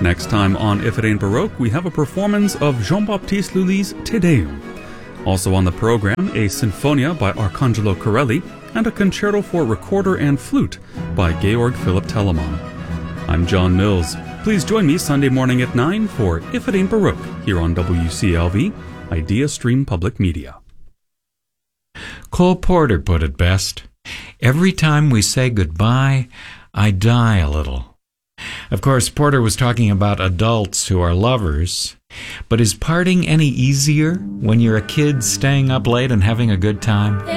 Next time on If It Ain't Baroque, we have a performance of Jean-Baptiste Lully's Te Deum. Also on the program, a Sinfonia by Arcangelo Corelli and a concerto for recorder and flute by Georg Philipp Telemann. I'm John Mills. Please join me Sunday morning at 9 for If It Ain't Baroque here on WCLV, Idea Stream Public Media. Cole Porter put it best. Every time we say goodbye, I die a little. Of course, Porter was talking about adults who are lovers. But is parting any easier when you're a kid staying up late and having a good time?